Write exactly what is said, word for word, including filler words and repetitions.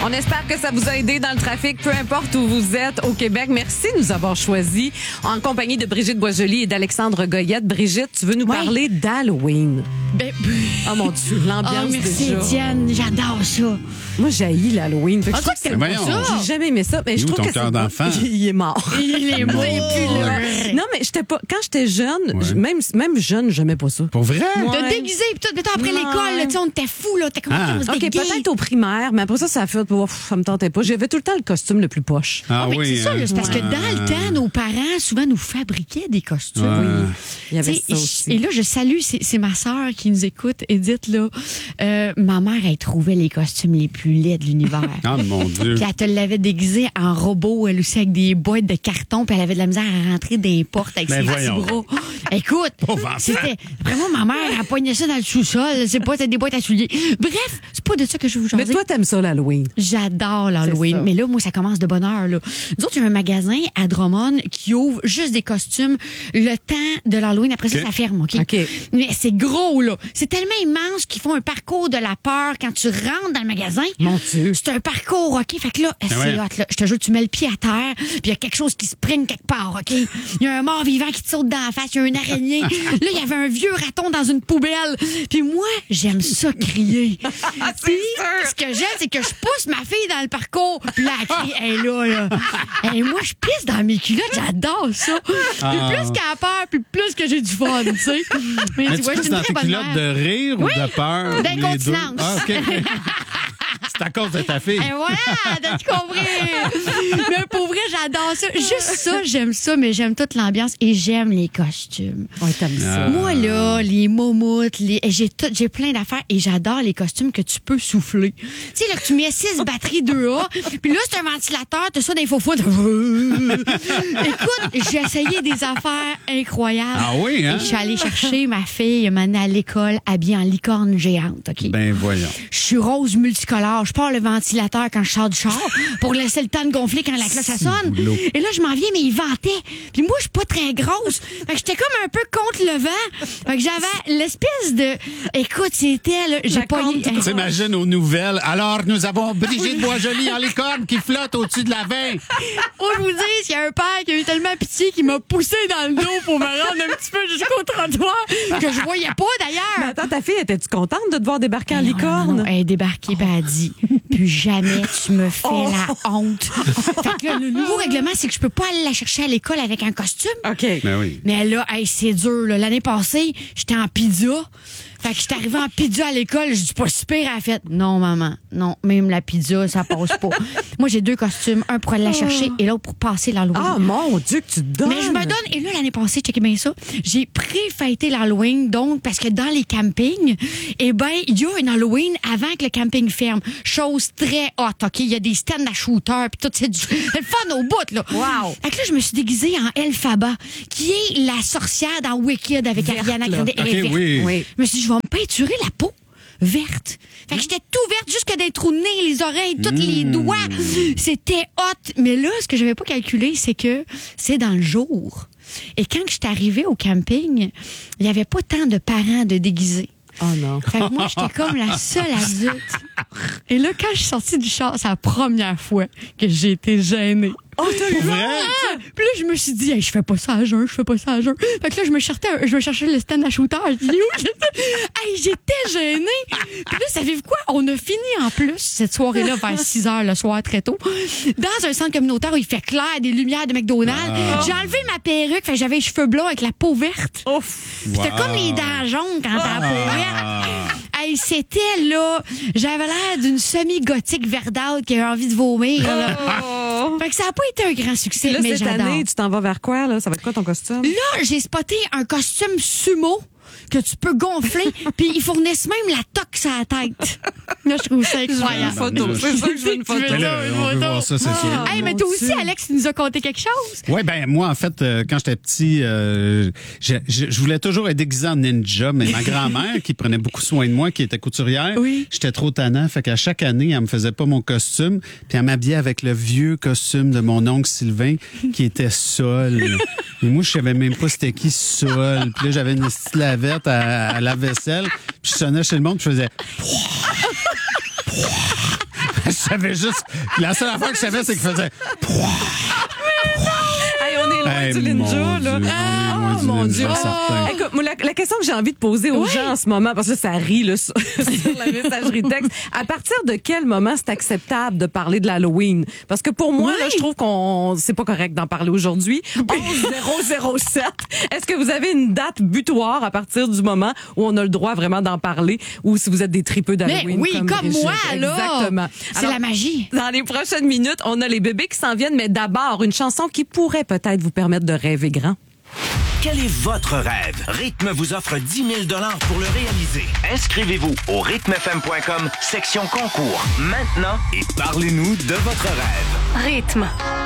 On espère que ça vous a aidé dans le trafic, peu importe où vous êtes au Québec. Merci de nous avoir choisis en compagnie de Brigitte Boisjoli et d'Alexandre Goyette. Brigitte, tu veux nous Ouais. parler d'Halloween? Ben, Oh mon Dieu, l'ambiance oh, merci déjà. Étienne, j'adore ça. Moi, j'haïs l'Halloween. Fait que Ah, je toi, trouve que t'aimes c'est- pas ça? J'ai jamais aimé ça. Mais Il est je où trouve ton que cœur c'est- d'enfant? Il est mort. Il est mort. plus là. Non, mais j'étais pas. Quand j'étais jeune, Ouais. je- même, même jeune, j'aimais pas ça. Pour vrai? De Ouais. déguiser, puis tout, mettons, après Ouais. l'école, là, tu sais, on était fous, là. T'es comme, Ah. on se OK, déguise. peut-être au primaire, mais après ça, ça a fait. Ouf, ça me tentait pas. J'avais tout le temps le costume le plus poche. Ah Ah, mais oui. c'est ça, là, c'est parce que hein. dans le temps, nos parents souvent nous fabriquaient des costumes. Ouais. Il y avait Tu sais, ça aussi. Et là, je salue, c'est c'est ma sœur qui nous écoute, Edith, là. Euh, ma mère, elle trouvait les costumes les plus laids de l'univers. Ah, mon Dieu. Puis elle te l'avait déguisé en robot, elle aussi, avec des boîtes de carton, puis elle avait de la misère à rentrer des portes avec Ben ses voyons. petits bras. Écoute, Pauvre enfant. c'était... Vraiment, ma mère, elle poignait ça dans le sous-sol, c'est pas, c'était des boîtes à souliers. Bref, c'est pas de ça que je veux vous Mais jaser. toi, t'aimes ça, l'Halloween? J'adore C'est l'Halloween. ça. Mais là, moi, ça commence de bonne heure. Là. Nous autres, il y a un magasin à Drummond qui ouvre juste des costumes le temps de l'Halloween. Après OK. ça, ça ferme, OK? OK. Mais c'est gros, là. C'est tellement immense qu'ils font un parcours de la peur quand tu rentres dans le magasin. Mon Dieu. C'est un parcours, OK? Fait que là, c'est ouais. hot, là. Je te jure, tu mets le pied à terre, puis il y a quelque chose qui spring quelque part, OK? Il y a un mort vivant qui te saute dans la face, il y a une araignée. Là, il y avait un vieux raton dans une poubelle. Puis moi, j'aime ça crier. Puis, ce que j'aime, c'est que je pousse ma fille dans le parcours. Puis là, elle crie, elle est là, là. Et moi, je pisse dans mes culottes, j'adore ça. Puis Ah. plus qu'elle a peur, puis plus que j'ai du fun, tu sais. Mais Mais tu tu vois, je pisses suis dans une tes très bonne culottes mère. de rire Oui, ou de peur? ou les deux? d'incontinence. Ah, OK. C'est à cause de ta fille. Et voilà, t'as-tu compris? Mais pour vrai, j'adore ça. Juste ça, j'aime ça, mais j'aime toute l'ambiance et j'aime les costumes. Ouais, t'aimes ça. Ah. Moi, là, les momoutes, les... j'ai tout, j'ai plein d'affaires et j'adore les costumes que tu peux souffler. Tu sais, là, que tu mets six batteries deux A, puis là, c'est un ventilateur, t'as ça dans les faux fous. Écoute, j'ai essayé des affaires incroyables. Ah oui, hein? Et je suis allée chercher ma fille, m'amener à l'école, habillée en licorne géante, OK? Ben voyons. Je suis rose multicolore. Je pars le ventilateur quand je sors du char pour laisser le temps de gonfler quand la classe ça sonne. boulot. Et là, je m'en viens, mais il ventait. Puis moi, je suis pas très grosse. Fait que j'étais comme un peu contre le vent. Fait que j'avais l'espèce de... Écoute, c'était... là, J'ai La pas... contre- Hey, T'imagines aux nouvelles. Alors, nous avons Brigitte Boisjoli en licorne qui flotte au-dessus de la veine. Faut que je vous dise, il y a un père qui a eu tellement pitié qu'il m'a poussé dans le dos pour me rendre un petit peu jusqu'au trottoir que je voyais pas, Mais d'ailleurs. attends, ta fille, étais-tu contente de te voir débarquer en Non, non, licorne? non, elle est débarquée, puis elle a dit plus jamais tu me fais Oh. la honte. Fait que là, le nouveau règlement, c'est que je peux pas aller la chercher à l'école avec un costume. OK. Ben oui. Mais là, hey, c'est dur. là. L'année passée, j'étais en pizza. Fait que j'étais arrivée en pizza à l'école. Je dis pas super, elle a fait non, maman. Non, même la pizza, ça passe pas. Moi, j'ai deux costumes. Un pour aller la chercher et l'autre pour passer l'Halloween. Ah, mon Dieu, que tu te donnes. Mais je me donne, et là, l'année passée, checkez bien ça, j'ai pré-fêté l'Halloween, donc, parce que dans les campings, eh ben, il y a une Halloween avant que le camping ferme. Chose très hot, OK? Il y a des stands à shooter, puis tout, c'est du, c'est le fun au bout, là. Wow. Fait que là, je me suis déguisée en Elphaba, qui est la sorcière dans Wicked avec Verte, Ariana là. Grande. Elle est OK, verte. oui. Oui. Je me suis dit, je vais me peinturer la peau verte. Fait que j'étais tout verte, jusque des trous de nez, les oreilles, tous les doigts. C'était hot. Mais là, ce que j'avais pas calculé, c'est que c'est dans le jour. Et quand je suis arrivée au camping, il y avait pas tant de parents de déguisés. Oh non. Fait que moi, j'étais comme la seule adulte. Et là, quand je suis sortie du char, c'est la première fois que j'ai été gênée. Oh, t'as eu Vrai? Ah! Puis là, je me suis dit, hey, je fais pas ça à jeun, je fais pas ça à jeun. Fait que là, je me cherchais, je me cherchais le stand à shooter. Je dis, où? Hey, j'étais gênée. Puis là, savez-vous quoi? On a fini en plus cette soirée-là vers six heures le soir, très tôt, dans un centre communautaire où il fait clair, des lumières de McDonald's. J'ai enlevé ma perruque, fait que j'avais les cheveux blonds avec la peau verte. Ouf. C'était Wow. comme les dents jaunes quand t'as la peau verte. Hey, c'était là, j'avais l'air d'une semi-gothique verdâtre qui a envie de vomir. Là. Oh. Fait que ça n'a pas été un grand succès, Là, mais cette j'adore. année, tu t'en vas vers quoi, là? Ça va être quoi ton costume? Là, j'ai spoté un costume sumo que tu peux gonfler, puis ils fournissent même la toque sur la tête. Là, je trouve ça incroyable. photo. C'est sûr que je veux une photo. Tu veux Ben ça, là, une on veut photo? voir ça, c'est sûr. Hey, mais mon toi aussi, Dieu. Alex, tu nous as conté quelque chose. Oui, ben moi, en fait, euh, quand j'étais petit, euh, je, je- je voulais toujours être déguisé en ninja, mais ma grand-mère, qui prenait beaucoup soin de moi, qui était couturière, Oui. j'étais trop tannant, fait qu'à chaque année, elle me faisait pas mon costume, puis elle m'habillait avec le vieux costume de mon oncle Sylvain, qui était Sol. Et moi, je savais même pas c'était qui Sol. Puis là, j'avais une petite lavette à, à la vaisselle, puis je sonnais chez le monde, puis je faisais... Ça savais juste... La seule affaire que je savais, c'est qu'il faisait... Hey, on est loin Hey, du mon ninja, Dieu, là. on est Ah, loin du mon ninja, Dieu. certain. Écoute, moi, la, la question que j'ai envie de poser aux Oui. gens en ce moment, parce que ça rit là, sur, sur la messagerie texte, à partir de quel moment c'est acceptable de parler de l'Halloween? Parce que pour moi, Oui. là, je trouve qu'on c'est pas correct d'en parler aujourd'hui. onze zéro zéro sept. Est-ce que vous avez une date butoir à partir du moment où on a le droit vraiment d'en parler, ou si vous êtes des tripeux Mais d'Halloween? oui, comme, Brigitte? moi, là. Exactement. C'est Alors, la magie. dans les prochaines minutes, on a les bébés qui s'en viennent, mais d'abord, une chanson qui pourrait peut-être vous permettre de rêver grand. Quel est votre rêve? Rythme vous offre dix mille dollars pour le réaliser. Inscrivez-vous au rythme f m point com, section concours, maintenant, et parlez-nous de votre rêve. Rythme.